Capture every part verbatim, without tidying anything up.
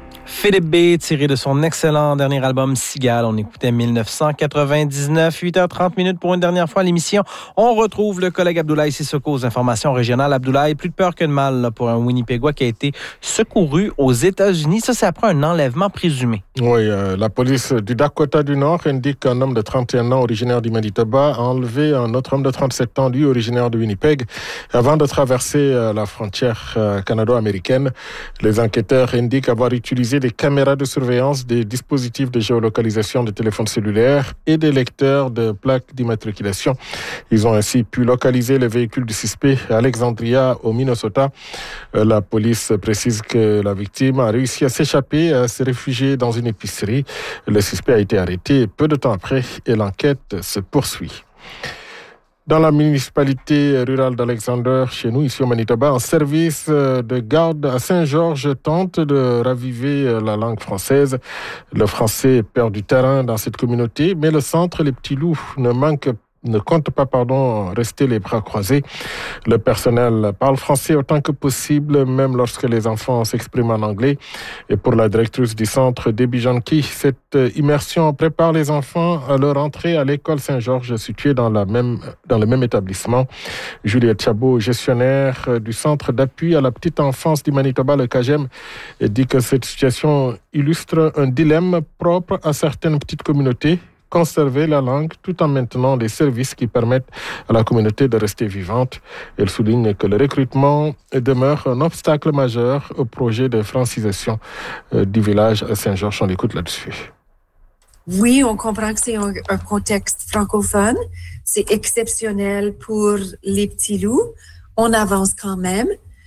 Philippe B, tiré de son excellent dernier album Cigale. On écoutait dix-neuf cent quatre-vingt-dix-neuf, huit heures trente minutes pour une dernière fois à l'émission. On retrouve le collègue Abdoulaye Sissoko aux informations régionales. Abdoulaye, plus de peur que de mal là, pour un Winnipégois qui a été secouru aux États-Unis. Ça, c'est après un enlèvement présumé. Oui, euh, la police du Dakota du Nord indique qu'un homme de trente et un ans, originaire du Manitoba, a enlevé un autre homme de trente-sept ans, lui originaire de Winnipeg, avant de traverser euh, la frontière euh, canado-américaine. Les enquêteurs indiquent avoir utilisé des caméras de surveillance, des dispositifs de géolocalisation de téléphones cellulaires et des lecteurs de plaques d'immatriculation. Ils ont ainsi pu localiser le véhicule du suspect à Alexandria, au Minnesota. Euh, la police précise que la victime a réussi à s'échapper et à se réfugier dans une épicerie. Le suspect a été arrêté peu de temps après et l'enquête se poursuit. Dans la municipalité rurale d'Alexander, chez nous, ici au Manitoba, un service de garde à Saint-Georges tente de raviver la langue française. Le français perd du terrain dans cette communauté, mais le centre Les Petits Loups ne manque ne compte pas pardon, rester les bras croisés. Le personnel parle français autant que possible, même lorsque les enfants s'expriment en anglais. Et pour la directrice du centre, Debbie Janky, cette immersion prépare les enfants à leur entrée à l'école Saint-Georges, située dans, la même, dans le même établissement. Juliette Chabot, gestionnaire du centre d'appui à la petite enfance du Manitoba, le CAGEM, dit que cette situation illustre un dilemme propre à certaines petites communautés: conserver la langue tout en maintenant les services qui permettent à la communauté de rester vivante. Elle souligne que le recrutement demeure un obstacle majeur au projet de francisation du village à Saint-Georges. On l'écoute là-dessus. Oui, on comprend que c'est un, un contexte francophone. C'est exceptionnel pour les petits loups. On avance quand même.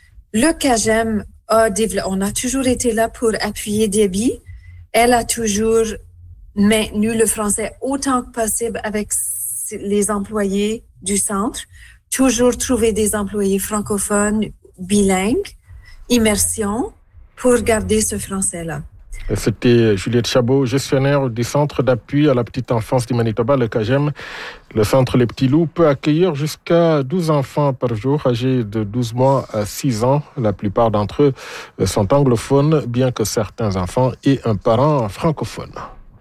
Le CAGEM a développé, on a toujours été là pour appuyer Debbie. Elle a toujours maintenu le français autant que possible avec les employés du centre, toujours trouver des employés francophones, bilingues, immersion, pour garder ce français-là. C'était Juliette Chabot, gestionnaire du centre d'appui à la petite enfance du Manitoba, le CAGEM. Le centre Les Petits Loups peut accueillir jusqu'à douze enfants par jour, âgés de douze mois à six ans. La plupart d'entre eux sont anglophones, bien que certains enfants aient un parent francophone.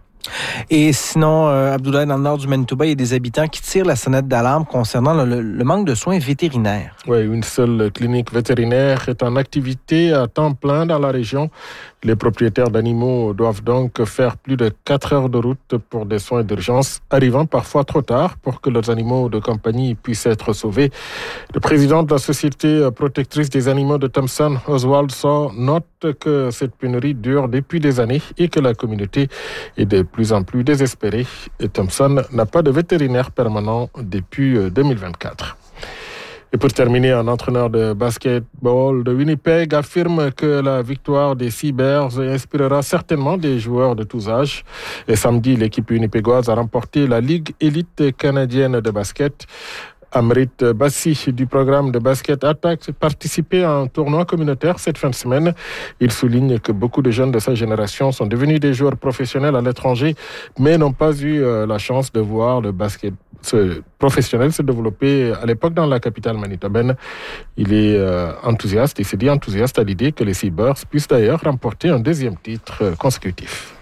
Et sinon, euh, Abdoulaye, dans le nord du Manitoba, il y a des habitants qui tirent la sonnette d'alarme concernant le, le manque de soins vétérinaires. Oui, une seule clinique vétérinaire est en activité à temps plein dans la région. Les propriétaires d'animaux doivent donc faire plus de quatre heures de route pour des soins d'urgence, arrivant parfois trop tard pour que leurs animaux de compagnie puissent être sauvés. Le président de la Société protectrice des animaux de Thompson, Oswald Saw, note que cette pénurie dure depuis des années et que la communauté est de plus en plus désespérée. Et Thompson n'a pas de vétérinaire permanent depuis deux mille vingt-quatre. Et pour terminer, un entraîneur de basketball de Winnipeg affirme que la victoire des Sea Bears inspirera certainement des joueurs de tous âges. Et samedi, l'équipe winnipégoise a remporté la Ligue élite canadienne de basket. Amrit Bassi du programme de basket Attack participait à un tournoi communautaire cette fin de semaine. Il souligne que beaucoup de jeunes de sa génération sont devenus des joueurs professionnels à l'étranger, mais n'ont pas eu la chance de voir le basket professionnel se développer à l'époque dans la capitale manitobaine. Il est enthousiaste, il s'est dit enthousiaste à l'idée que les Seabirds puissent d'ailleurs remporter un deuxième titre consécutif.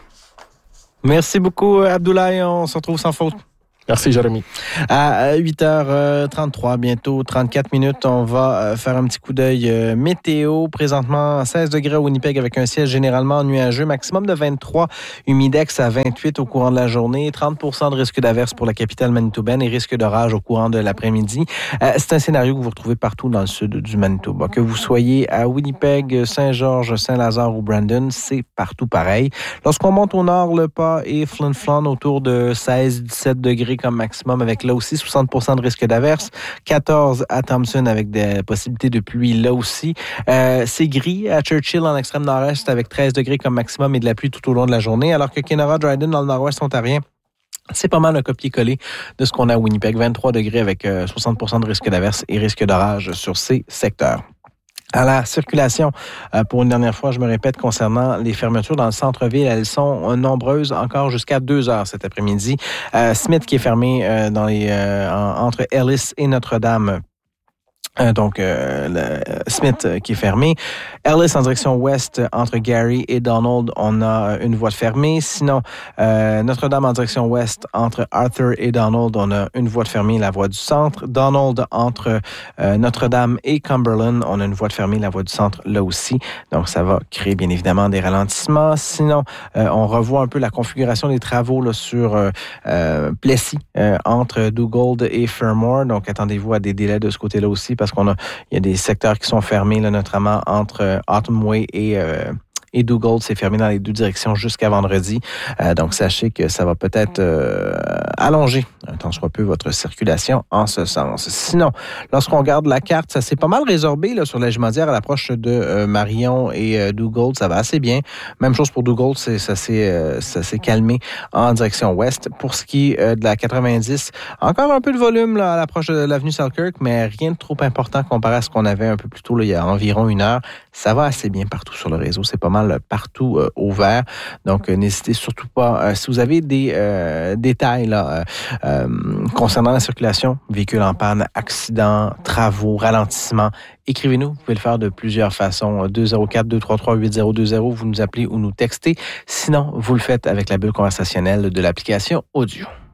Merci beaucoup, Abdoulaye. On se retrouve sans faute. Merci, Jérémy. À huit heures trente-trois, bientôt trente-quatre minutes, on va faire un petit coup d'œil météo. Présentement, seize degrés à Winnipeg avec un ciel généralement nuageux, maximum de vingt-trois, humidex à vingt-huit au courant de la journée, trente pour cent de risque d'averse pour la capitale manitobaine et risque d'orage au courant de l'après-midi. C'est un scénario que vous retrouvez partout dans le sud du Manitoba. Que vous soyez à Winnipeg, Saint-Georges, Saint-Lazare ou Brandon, c'est partout pareil. Lorsqu'on monte au nord, le Pas et Flin Flon autour de seize à dix-sept degrés comme maximum, avec là aussi soixante pour cent de risque d'averse. quatorze à Thompson avec des possibilités de pluie là aussi. Euh, c'est gris à Churchill en extrême nord-est avec treize degrés comme maximum et de la pluie tout au long de la journée, alors que Kenora Dryden dans le nord-ouest ontarien, c'est pas mal un copier-coller de ce qu'on a à Winnipeg. vingt-trois degrés avec euh, soixante pour cent de risque d'averse et risque d'orage sur ces secteurs. À la circulation, euh, pour une dernière fois, je me répète, concernant les fermetures dans le centre-ville, elles sont nombreuses encore jusqu'à deux heures cet après-midi. Euh, Smith qui est fermé euh, dans les, euh, en, entre Ellis et Notre-Dame. Euh, donc, euh, le Smith euh, qui est fermé. Ellis en direction ouest entre Gary et Donald, on a une voie fermée. Sinon, euh, Notre-Dame en direction ouest entre Arthur et Donald, on a une voie fermée, la voie du centre. Donald entre euh, Notre-Dame et Cumberland, on a une voie fermée, la voie du centre là aussi. Donc, ça va créer bien évidemment des ralentissements. Sinon, euh, on revoit un peu la configuration des travaux là, sur euh, euh, Plessis euh, entre Dugald et Fermor. Donc, attendez-vous à des délais de ce côté-là aussi parce qu'on a, il y a des secteurs qui sont fermés, là, notamment entre euh, Autumn Way et euh, et Dugald, c'est fermé dans les deux directions jusqu'à vendredi. Euh, donc, sachez que ça va peut-être euh, allonger un tant soit peu votre circulation en ce sens. Sinon, lorsqu'on regarde la carte, ça s'est pas mal résorbé là, sur la Jumadière à l'approche de euh, Marion et euh, Dugald. Ça va assez bien. Même chose pour Dugald, c'est, ça, s'est, euh, ça s'est calmé en direction ouest. Pour ce qui est euh, de la quatre-vingt-dix, encore un peu de volume là, à l'approche de l'avenue Selkirk, mais rien de trop important comparé à ce qu'on avait un peu plus tôt, là, il y a environ une heure. Ça va assez bien partout sur le réseau. C'est pas mal partout euh, au vert. Donc, euh, n'hésitez surtout pas. Euh, si vous avez des euh, détails là, euh, euh, concernant la circulation, véhicule en panne, accident, travaux, ralentissement, écrivez-nous. Vous pouvez le faire de plusieurs façons. deux zéro quatre, deux trois trois, huit zéro deux zéro. Vous nous appelez ou nous textez. Sinon, vous le faites avec la bulle conversationnelle de l'application audio.